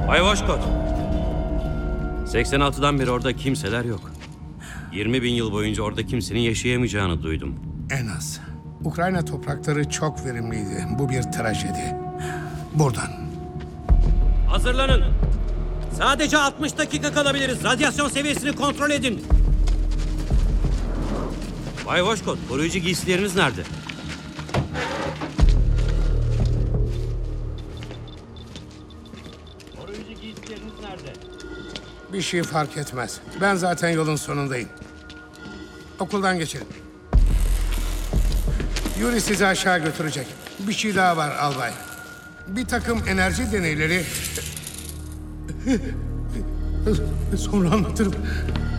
Bay Voşkot. 86'dan beri orada kimseler yok. 20 bin yıl boyunca orada kimsenin yaşayamayacağını duydum. En az. Ukrayna toprakları çok verimliydi. Bu bir trajedi. Buradan. Hazırlanın. Sadece 60 dakika kalabiliriz. Radyasyon seviyesini kontrol edin. Bay Voşkot, koruyucu giysileriniz nerede? Koruyucu giysileriniz nerede? Bir şey fark etmez. Ben zaten yolun sonundayım. Okuldan geçelim. Yuri sizi aşağı götürecek. Bir şey daha var albay. Bir takım enerji deneyleri... Sonra anlatırım.